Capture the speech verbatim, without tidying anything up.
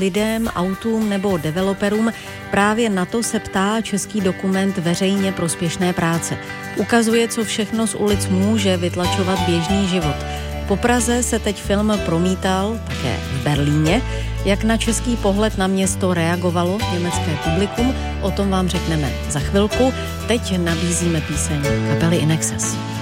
lidem, autům nebo developerům. Právě na to se ptá český dokument Veřejně prospěšné práce. Ukazuje, co všechno z ulic může vytlačovat běžný život. Po Praze se teď film promítal také v Berlíně. Jak na český pohled na město reagovalo německé publikum, o tom vám řekneme za chvilku. Teď nabízíme píseň kapely In Excess.